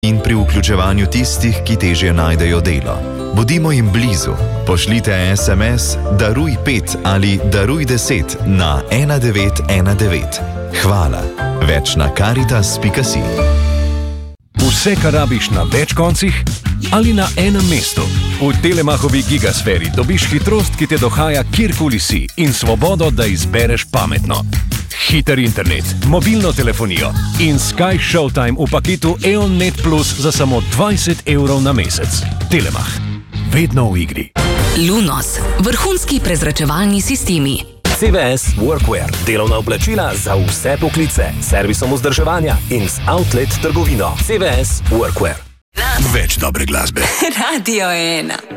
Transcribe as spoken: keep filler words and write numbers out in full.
in pri vključevanju tistih, ki težje najdejo delo. Bodimo jim blizu. Pošljite es em es daruj pet ali daruj deset na ena devet ena devet. Hvala. Več na karitas pika si. Vse, kar rabiš na več koncih ali na enem mestu. V Telemachovi Gigasferi dobiš hitrost, ki te dohaja kjerkoli si in svobodo, da izbereš pametno. Hiter internet, mobilno telefonijo in Sky Showtime v paketu Eon Net Plus za samo dvajset evrov na mesec. Telemach. Vedno v igri. Lunos. Vrhunski prezračevalni sistemi. C V S Workwear. Delovna oblačila za vse poklice. Servisom vzdrževanja in z outlet trgovino. C V S Workwear. Več dobre glasbe. Radio ena.